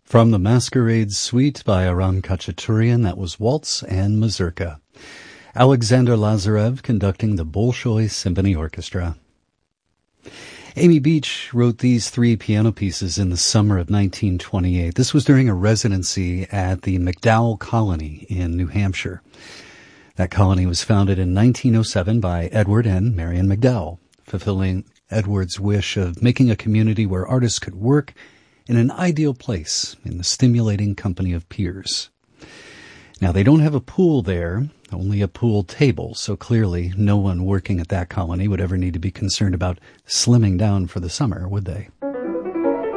From the Masquerade Suite by Aram Khachaturian, that was Waltz and Mazurka. Alexander Lazarev conducting the Bolshoi Symphony Orchestra. Amy Beach wrote these three piano pieces in the summer of 1928. This was during a residency at the MacDowell Colony in New Hampshire. That colony was founded in 1907 by Edward and Marion MacDowell, fulfilling Edward's wish of making a community where artists could work in an ideal place in the stimulating company of peers. Now, they don't have a pool there, only a pool table, so clearly no one working at that colony would ever need to be concerned about slimming down for the summer, would they?